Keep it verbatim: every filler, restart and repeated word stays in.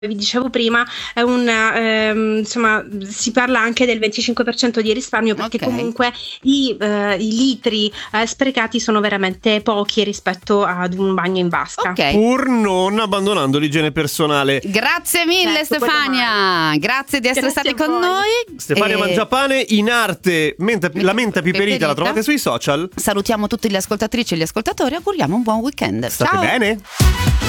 vi dicevo prima, è un, ehm, insomma, si parla anche del venticinque per cento di risparmio, perché Ok. comunque i, eh, i litri eh, sprecati sono veramente pochi rispetto ad un bagno in vasca. Ok. Pur non abbandonando l'igiene personale. Grazie mille Ecco, quello Stefania, grazie di essere Grazie stati a con voi. noi. Stefania E Mangiapane, in arte menta- la menta piperita, Piperita. la trovate sui social. salutiamo tutte le ascoltatrici e gli ascoltatori, auguriamo un buon weekend. State Ciao. bene?